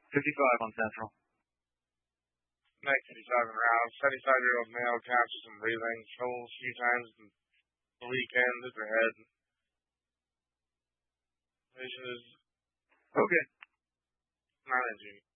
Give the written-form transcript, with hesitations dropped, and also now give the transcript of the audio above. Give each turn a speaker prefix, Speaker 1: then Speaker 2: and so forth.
Speaker 1: 55 on Central.
Speaker 2: 1957 round. 75-year-old male captures some relaying trolls a few times in the weekend at their head. Mission is
Speaker 1: Okay.
Speaker 2: 9 June.